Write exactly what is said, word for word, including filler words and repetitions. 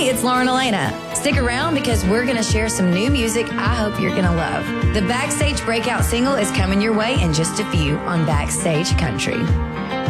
Hey, it's Lauren Elena. Stick around because we're going to share some new music I hope you're going to love. The Backstage Breakout single is coming your way in just a few on Backstage Country.